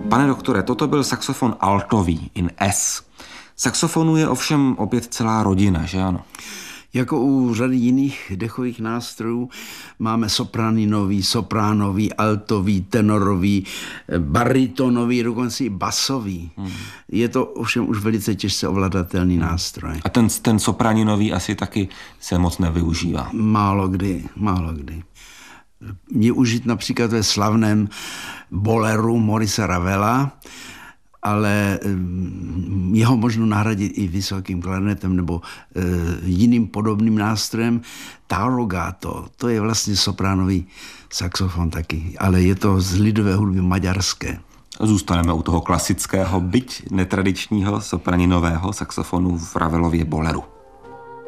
Pane doktore, toto byl saxofon altový in S. Saxofonů je ovšem opět celá rodina, že ano? Jako u řady jiných dechových nástrojů máme sopraninový, sopránový, altový, tenorový, baritonový, dokonce i basový. Je to ovšem už velice těžce ovladatelný nástroj. A ten sopraninový asi taky se moc nevyužívá. Málo kdy. Je užit například ve slavném boleru Maurice Ravela, ale jeho možno nahradit i vysokým klarinetem nebo jiným podobným nástrojem. Tarogato, to je vlastně sopránový saxofon taky, ale je to z lidové hudby maďarské. Zůstaneme u toho klasického, byť netradičního sopraninového saxofonu v Ravelově boleru.